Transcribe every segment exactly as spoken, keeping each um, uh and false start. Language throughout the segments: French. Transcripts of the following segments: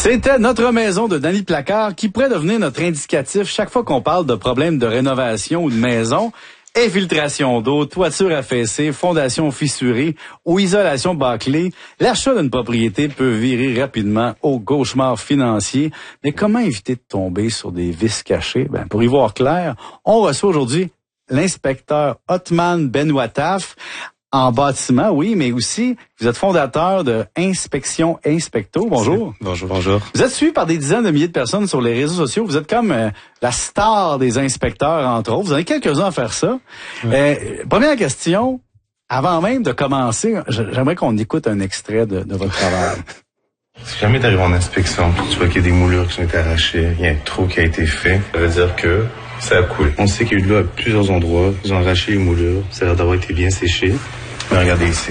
C'était Notre maison de Danny Placard qui pourrait devenir notre indicatif chaque fois qu'on parle de problèmes de rénovation ou de maison. Infiltration d'eau, toiture affaissée, fondation fissurée ou isolation bâclée, l'achat d'une propriété peut virer rapidement au cauchemar financier. Mais comment éviter de tomber sur des vices cachés? Ben, pour y voir clair, on reçoit aujourd'hui l'inspecteur Othman Benouataf. En bâtiment, oui, mais aussi, vous êtes fondateur de Inspection Inspecto. Bonjour. Bonjour, bonjour. Vous êtes suivi par des dizaines de milliers de personnes sur les réseaux sociaux. Vous êtes comme euh, la star des inspecteurs, entre autres. Vous en avez quelques-uns à faire ça. Oui. Euh, première question, avant même de commencer, j'aimerais qu'on écoute un extrait de, de votre travail. Si jamais tu arrives en inspection, tu vois qu'il y a des moulures qui ont été arrachées, il y a un trou qui a été fait, ça veut dire que ça a coulé. On sait qu'il y a eu de l'eau à plusieurs endroits. Ils ont arraché les moulures. Ça a l'air d'avoir été bien séché. Mais regardez ici.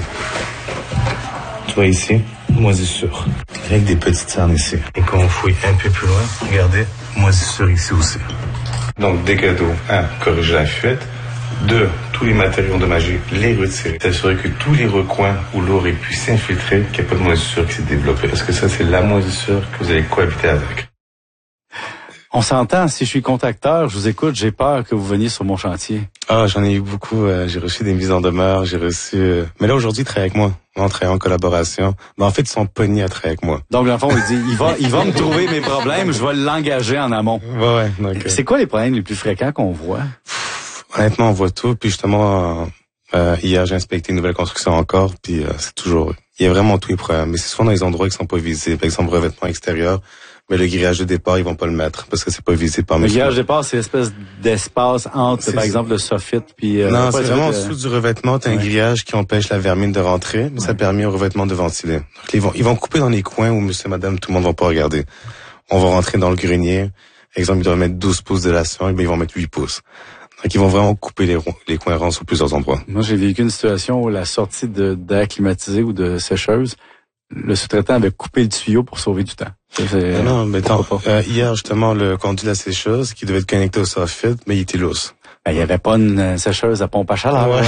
Tu vois ici, moisissure. Avec des petites cernes ici. Et quand on fouille un peu plus loin, regardez, moisissure ici aussi. Donc, des cadeaux. Un, corriger la fuite. Deux, tous les matériaux endommagés, les retirer. S'assurer que tous les recoins où l'eau aurait pu s'infiltrer, qu'il n'y a pas de moisissure qui s'est développée. Parce que ça, c'est la moisissure que vous allez cohabiter avec. On s'entend, si je suis contacteur, je vous écoute, j'ai peur que vous veniez sur mon chantier. Ah, j'en ai eu beaucoup. Euh, j'ai reçu des mises en demeure, j'ai reçu... Euh... Mais là, aujourd'hui, ils travaillent avec moi. On travaille en collaboration. Mais en fait, ils sont pognés à travailler avec moi. Donc, dans le fond, il dit, il va, il va me trouver mes problèmes, je vais l'engager en amont. Ouais, ouais. Donc, euh... c'est quoi les problèmes les plus fréquents qu'on voit? Pff, honnêtement, on voit tout. Puis justement, euh, hier, j'ai inspecté une nouvelle construction encore. Puis euh, c'est toujours... Il y a vraiment tous les problèmes. Mais c'est souvent dans les endroits qui sont pas visibles. Par exemple, revêtement extérieur. Mais le grillage de départ, ils vont pas le mettre parce que c'est pas visible par mes. Le grillage de départ, c'est l'espèce d'espace entre, par exemple, le soffit puis. Euh, non, c'est vraiment en dessous du revêtement, t'as ouais. un grillage qui empêche la vermine de rentrer, mais ouais. ça permet au revêtement de ventiler. Donc ils vont, ils vont couper dans les coins où monsieur, madame, tout le monde va pas regarder. On va rentrer dans le grenier. Exemple, ils doivent mettre douze pouces de lation, et bien ils vont mettre huit pouces. Donc ils vont vraiment couper les, les coins ronds sur plusieurs endroits. Moi, j'ai vécu une situation où la sortie de d'air climatisé ou de sécheuse, le sous-traitant avait coupé le tuyau pour sauver du temps. Ah non, mais attends, euh, hier, justement, le conduit de la sécheuse, qui devait être connecté au soffit, mais il était lousse. Ben, il n'y avait pas une sécheuse à pompe à chaleur. Ouais.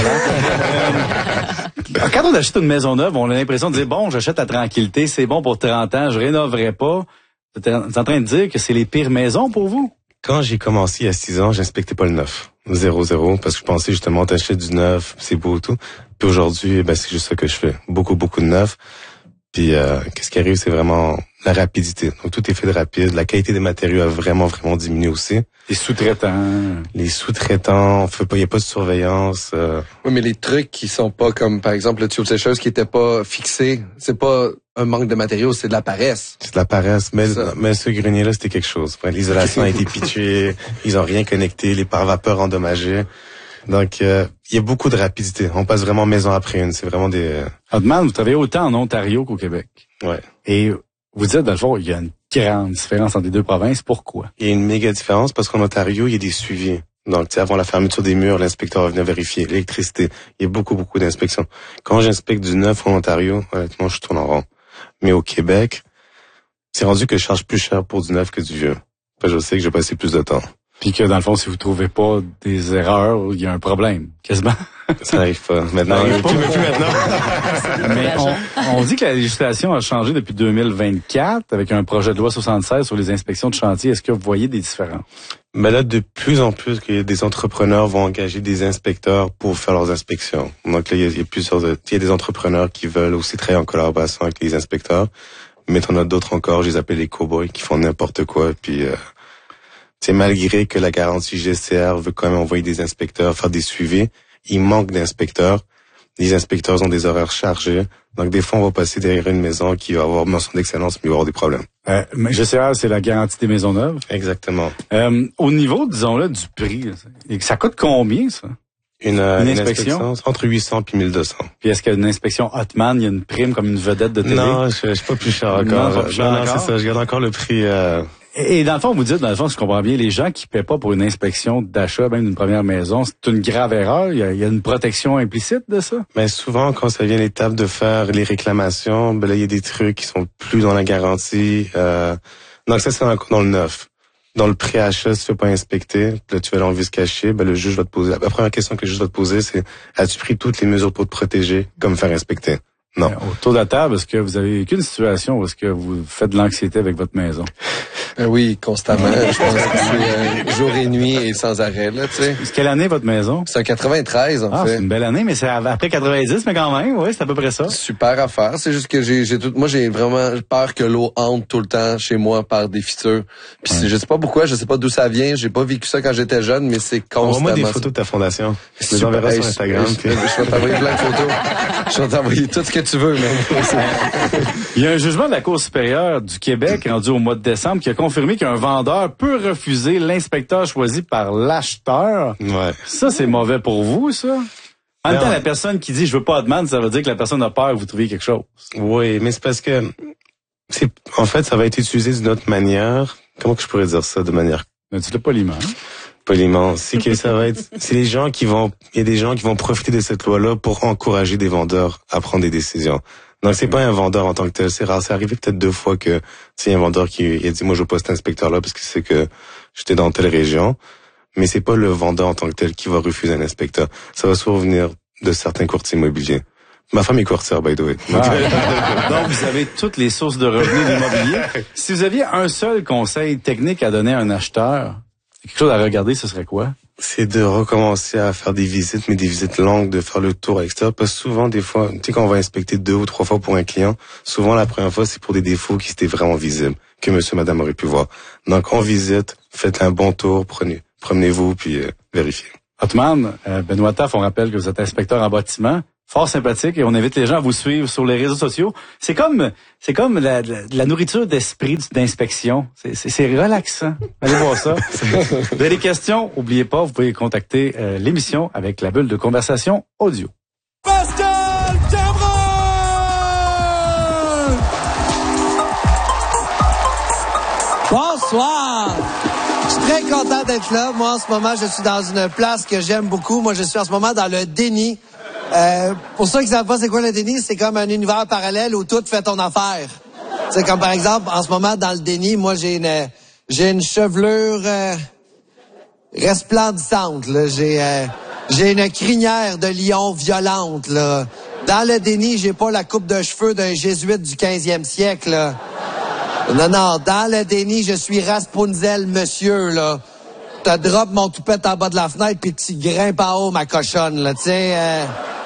Quand on achète une maison neuve, on a l'impression de dire, bon, j'achète la tranquillité, c'est bon pour trente ans, je rénoverai pas. Vous êtes en train de dire que c'est les pires maisons pour vous? Quand j'ai commencé il y a six ans, j'inspectais pas le neuf. Zéro, zéro, parce que je pensais justement, t'achètes du neuf, c'est beau tout. Puis aujourd'hui, ben, c'est juste ça que je fais. Beaucoup, beaucoup de neuf. Puis euh, qu'est-ce qui arrive, c'est vraiment la rapidité. Donc tout est fait de rapide. La qualité des matériaux a vraiment, vraiment diminué aussi. Les sous-traitants. Les sous-traitants, on fait pas, il y a pas de surveillance. Euh... Oui, mais les trucs qui sont pas comme, par exemple, le tuyau de sécheuse qui était pas fixé, c'est pas un manque de matériaux, c'est de la paresse. C'est de la paresse. Mais, mais ce grenier-là, c'était quelque chose. L'isolation a été pitchée, ils ont rien connecté, les pare-vapeurs endommagés. Donc, euh, il y a beaucoup de rapidité. On passe vraiment maison après une. C'est vraiment des... Othman, vous travaillez autant en Ontario qu'au Québec. Ouais. Et vous dites, dans le fond, il y a une grande différence entre les deux provinces. Pourquoi? Il y a une méga différence parce qu'en Ontario, il y a des suivis. Donc, tu sais, avant la fermeture des murs, l'inspecteur va venir vérifier l'électricité. Il y a beaucoup, beaucoup d'inspections. Quand j'inspecte du neuf en Ontario, honnêtement, je tourne en rond. Mais au Québec, c'est rendu que je charge plus cher pour du neuf que du vieux. Enfin, je sais que je vais passer plus de temps. Puis que, dans le fond, si vous trouvez pas des erreurs, il y a un problème, quasiment. Ça n'arrive pas. Maintenant, il tu veux plus maintenant. Mais on, on dit que la législation a changé depuis deux mille vingt-quatre avec un projet de loi soixante-seize sur les inspections de chantier. Est-ce que vous voyez des différences? Mais là, de plus en plus, que des entrepreneurs vont engager des inspecteurs pour faire leurs inspections. Donc là, il y a, il y a plusieurs, il y a des entrepreneurs qui veulent aussi travailler en collaboration avec les inspecteurs. Mais t'en as d'autres encore, je les appelle les cow-boys, qui font n'importe quoi, puis... Euh, c'est malgré que la garantie G C R veut quand même envoyer des inspecteurs, faire des suivis, il manque d'inspecteurs. Les inspecteurs ont des horaires chargés. Donc, des fois, on va passer derrière une maison qui va avoir mention d'excellence, mais il va avoir des problèmes. Euh, G C R, c'est la garantie des maisons neuves? Exactement. Euh, au niveau, disons-le, du prix, ça coûte combien, ça? Une, euh, une, inspection? une inspection? Entre huit cents et mille deux cents. Puis est-ce qu'une inspection Othman, il y a une prime comme une vedette de télé? Non, je, je suis pas plus cher encore. Non, pas plus cher non, non c'est ça, je garde encore le prix... Euh... Et dans le fond, vous dites, dans le fond, je comprends bien, les gens qui paient pas pour une inspection d'achat, même d'une première maison, c'est une grave erreur. Il y a, il y a une protection implicite de ça? Mais souvent, quand ça vient l'étape de faire les réclamations, ben là, il y a des trucs qui sont plus dans la garantie. Euh... Donc ça, c'est encore dans le neuf. Dans le pré-achat, si tu veux pas inspecter, là, tu vas aller en vice caché, ben le juge va te poser. La première question que le juge va te poser, c'est as-tu pris toutes les mesures pour te protéger, comme faire inspecter? Non. Euh, autour de la table, est-ce que vous avez vécu une situation où est-ce que vous faites de l'anxiété avec votre maison? Euh, oui, constamment. Je pense que c'est euh, jour et nuit et sans arrêt, là, tu sais. C'est quelle année votre maison? C'est un quatre-vingt-treize, en Ah, fait. c'est une belle année, mais c'est après quatre-vingt-dix, mais quand même, oui, c'est à peu près ça. Super affaire. C'est juste que j'ai, j'ai tout, moi, j'ai vraiment peur que l'eau entre tout le temps chez moi par des fissures. Puis Ouais. c'est- je sais pas pourquoi, je sais pas d'où ça vient. J'ai pas vécu ça quand j'étais jeune, mais c'est constamment. Envoie-moi des photos de ta fondation. Je les enverrai Hey, sur Instagram. Je, puis- je, je vais t'envoyer plein de photos. Je vais t'envoyer tout ce que tu veux, même. Il y a un jugement de la Cour supérieure du Québec rendu au mois de décembre qui a confirmé qu'un vendeur peut refuser l'inspecteur choisi par l'acheteur. Ouais. Ça, c'est mauvais pour vous, ça? En même Non. temps, la personne qui dit « je veux pas de demande », ça veut dire que la personne a peur que vous trouviez quelque chose. Oui, mais c'est parce que c'est en fait ça va être utilisé d'une autre manière. Comment que je pourrais dire ça de manière Mais dis-le poliment. Hein? poliment? C'est que ça va être c'est les gens qui vont il y a des gens qui vont profiter de cette loi-là pour encourager des vendeurs à prendre des décisions. Donc c'est pas un vendeur en tant que tel, c'est rare. C'est arrivé peut-être deux fois que c'est un vendeur qui il a dit moi je veux pas cet inspecteur-là parce que c'est que j'étais dans telle région. Mais c'est pas le vendeur en tant que tel qui va refuser un inspecteur. Ça va souvent venir de certains courtiers immobiliers. Ma femme est courtière, by the way. Ah. Donc, vous avez toutes les sources de revenus d'immobilier. Si vous aviez un seul conseil technique à donner à un acheteur, quelque chose à regarder, ce serait quoi? C'est de recommencer à faire des visites, mais des visites longues, de faire le tour à l'extérieur. Parce que souvent, des fois, tu sais, quand on va inspecter deux ou trois fois pour un client, souvent la première fois, c'est pour des défauts qui étaient vraiment visibles, que monsieur, madame aurait pu voir. Donc, on visite, faites un bon tour, prenez, promenez-vous, puis euh, vérifiez. Hotman, euh, Benoît Taff, on rappelle que vous êtes inspecteur en bâtiment. Fort sympathique et on invite les gens à vous suivre sur les réseaux sociaux. C'est comme c'est comme la, la, la nourriture d'esprit d'inspection. C'est, c'est, c'est relaxant. Allez voir ça. Vous avez des questions? Oubliez pas, vous pouvez contacter euh, l'émission avec la bulle de conversation audio. Pascal Cameron! Bonsoir! Je suis très content d'être là. Moi, en ce moment, je suis dans une place que j'aime beaucoup. Moi, je suis en ce moment dans le déni. Euh, pour ceux qui ne savent pas c'est quoi le déni, c'est comme un univers parallèle où tout fait ton affaire. C'est comme par exemple, en ce moment, dans le déni, moi, j'ai une j'ai une chevelure euh, resplendissante. Là. J'ai euh, j'ai une crinière de lion violente. Là. Dans le déni, j'ai pas la coupe de cheveux d'un jésuite du quinzième siècle. Là. Non, non, dans le déni, je suis Rapunzel, monsieur, là. Te drop mon toupette en bas de la fenêtre puis tu grimpes en haut, ma cochonne, là, tu sais. Euh...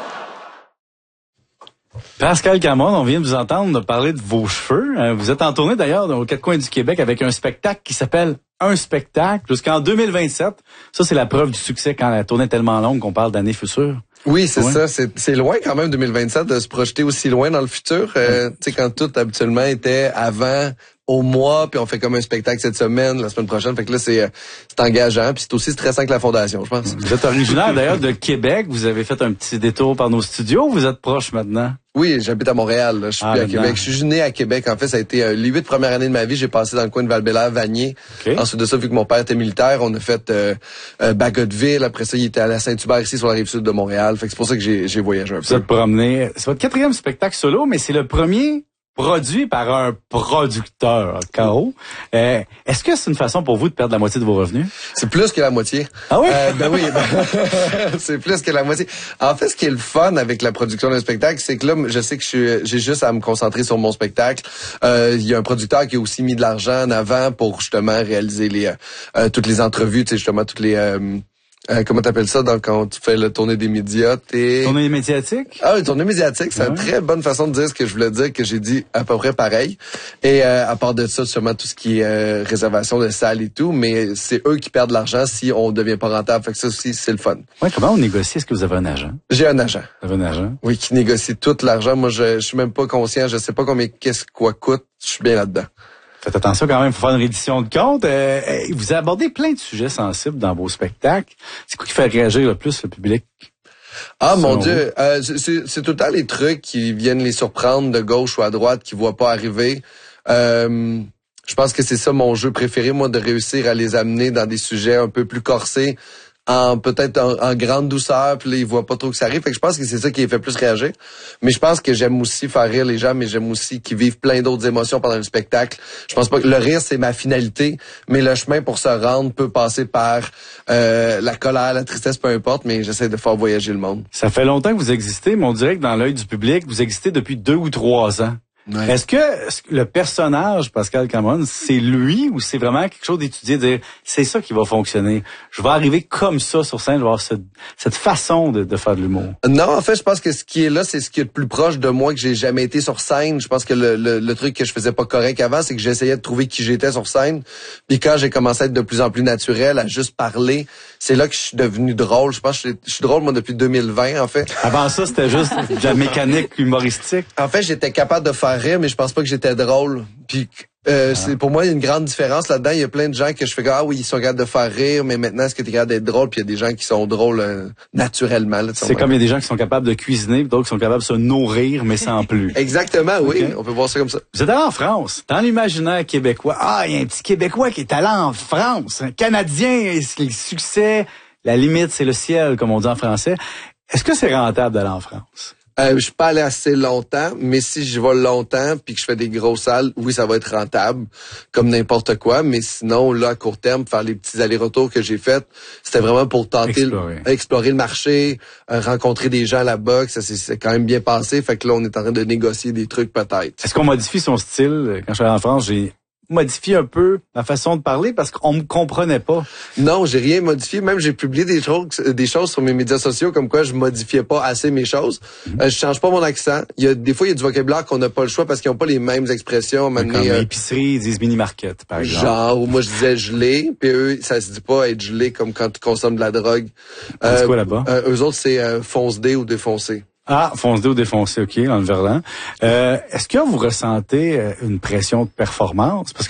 Pascal Cameron, on vient de vous entendre parler de vos cheveux. Euh, vous êtes en tournée d'ailleurs aux quatre coins du Québec avec un spectacle qui s'appelle Un spectacle jusqu'en deux mille vingt-sept. Ça, c'est la preuve du succès quand la tournée est tellement longue qu'on parle d'années futures. Oui, c'est Ouais. ça. C'est, c'est loin quand même, deux mille vingt-sept, de se projeter aussi loin dans le futur. Euh, tu sais, quand tout habituellement était avant, au mois, puis on fait comme un spectacle cette semaine, la semaine prochaine. Fait que là, c'est, euh, c'est engageant, puis c'est aussi stressant que la fondation, je pense. Vous êtes originaire d'ailleurs de Québec. Vous avez fait un petit détour par nos studios. Vous êtes proche maintenant. Oui, j'habite à Montréal. Là. Je suis Ah, plus à maintenant. Québec. Je suis né à Québec. En fait, ça a été euh, les huit premières années de ma vie. J'ai passé dans le coin de Val-Bélair, Vanier. OK. Ensuite de ça, vu que mon père était militaire, on a fait euh, euh, Bagotville. Après ça, il était à la Saint-Hubert, ici, sur la rive sud de Montréal. Fait que c'est pour ça que j'ai, j'ai voyagé un Vous peu. êtes promené. C'est votre quatrième spectacle solo, mais c'est le premier produit par un producteur, K O. Euh, est-ce que c'est une façon pour vous de perdre la moitié de vos revenus? C'est plus que la moitié. Ah oui? Euh, ben oui, ben, c'est plus que la moitié. En fait, ce qui est le fun avec la production d'un spectacle, c'est que là, je sais que je suis, j'ai juste à me concentrer sur mon spectacle. Euh, il y a un producteur qui a aussi mis de l'argent en avant pour justement réaliser les euh, toutes les entrevues, tu sais, justement toutes les euh, euh, comment t'appelles ça donc quand tu fais le tournée des médias, t'es Tournée médiatique? ah, une tournée médiatique, c'est Ouais. une très bonne façon de dire ce que je voulais dire, que j'ai dit à peu près pareil. Et euh, à part de ça, sûrement tout ce qui est euh, réservation de salles et tout, mais c'est eux qui perdent l'argent si on devient pas rentable. Fait que ça aussi, c'est le fun. Oui, comment on négocie? Est-ce que vous avez un agent? J'ai un agent, Vous avez un agent? oui, qui négocie tout l'argent. Moi, je, je suis même pas conscient, je sais pas combien qu'est-ce quoi coûte. Je suis bien là-dedans. Faites attention quand même, il faut faire une reddition de compte. Euh, euh, vous abordez plein de sujets sensibles dans vos spectacles. C'est quoi qui fait réagir le plus le public? Ah mon Selon Dieu, euh, c'est- c'est c'est tout le temps les trucs qui viennent les surprendre de gauche ou à droite, qui voient pas arriver. Euh, je pense que c'est ça mon jeu préféré, moi, de réussir à les amener dans des sujets un peu plus corsés, en peut-être en, en grande douceur, puis là, ils voient pas trop que ça arrive. Fait que je pense que c'est ça qui les fait plus réagir. Mais je pense que j'aime aussi faire rire les gens, mais j'aime aussi qu'ils vivent plein d'autres émotions pendant le spectacle. Je pense pas que le rire, c'est ma finalité, mais le chemin pour se rendre peut passer par euh, la colère, la tristesse, peu importe, mais j'essaie de faire voyager le monde. Ça fait longtemps que vous existez, mais on dirait que dans l'œil du public, vous existez depuis deux ou trois ans. Ouais. Est-ce que le personnage, Pascal Cameron, c'est lui ou c'est vraiment quelque chose d'étudié, de dire c'est ça qui va fonctionner? Je vais arriver comme ça sur scène, je vais avoir ce, cette façon de, de faire de l'humour. Non, en fait, je pense que ce qui est là, c'est ce qui est le plus proche de moi que j'ai jamais été sur scène. Je pense que le, le, le truc que je faisais pas correct avant, c'est que j'essayais de trouver qui j'étais sur scène. Puis quand j'ai commencé à être de plus en plus naturel, à juste parler, c'est là que je suis devenu drôle. Je pense que je, je suis drôle, moi, depuis deux mille vingt, en fait. Avant ça, c'était juste de la mécanique humoristique. En fait, j'étais capable de faire rire, mais je pense pas que j'étais drôle. Puis euh, ah. c'est pour moi il y a une grande différence là-dedans. Il y a plein de gens que je fais ah oui, ils sont capables de faire rire, mais maintenant est-ce que tu es capable d'être drôle? Puis il y a des gens qui sont drôles euh, naturellement. Là, c'est comme il y a des gens qui sont capables de cuisiner, d'autres qui sont capables de se nourrir, mais sans plus. Exactement, oui. Okay. On peut voir ça comme ça. Vous êtes allé en France, dans l'imaginaire québécois. Ah, il y a un petit Québécois qui est allé en France, un Canadien, c'est le succès. La limite, c'est le ciel, comme on dit en français. Est-ce que c'est rentable d'aller en France? Euh, je suis pas allé assez longtemps, mais si je vais longtemps puis que je fais des grosses salles, oui, ça va être rentable, comme n'importe quoi. Mais sinon, là, à court terme, faire les petits allers-retours que j'ai faits, c'était vraiment pour tenter explorer, le, explorer le marché, euh, rencontrer des gens là-bas. Ça c'est quand même bien passé. Fait que là, on est en train de négocier des trucs peut-être. Est-ce qu'on modifie son style? Quand je suis allé en France, j'ai modifié un peu ma façon de parler parce qu'on me comprenait pas. Non, j'ai rien modifié. Même j'ai publié des choses, des choses sur mes médias sociaux comme quoi je modifiais pas assez mes choses. Mm-hmm. Euh, je change pas mon accent. Il y a des fois il y a du vocabulaire qu'on n'a pas le choix parce qu'ils ont pas les mêmes expressions. Comme euh, l'épicerie, ils disent mini market par exemple. Genre, moi je disais gelé, puis eux ça se dit pas être gelé comme quand tu consommes de la drogue. Euh, c'est quoi là-bas? Euh, eux autres c'est euh, fonce-dé ou défoncé. Ah, fonce-dé ou défoncé, OK, dans le verlan. Euh, est-ce que vous ressentez une pression de performance? Parce que